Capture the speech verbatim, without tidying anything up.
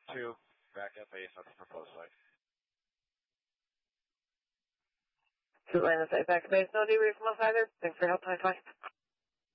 two, back F A, something proposed flight. Two Atlanta, back to base, no debrief from us either. Thanks for your help, bye bye.